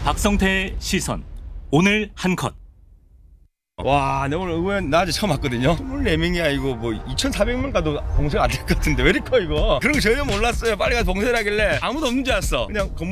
박성태의 시선 오늘 한 컷. 와, 내 오늘 의원 나 아직 처음 왔거든요. 24명이야. 이거 뭐 2,400명 가도 봉쇄가 안 될 것 같은데 왜 이렇게 커 이거. 그런 거 전혀 몰랐어요. 빨리 가서 봉쇄를 하길래 아무도 없는 줄 알았어. 그냥 건물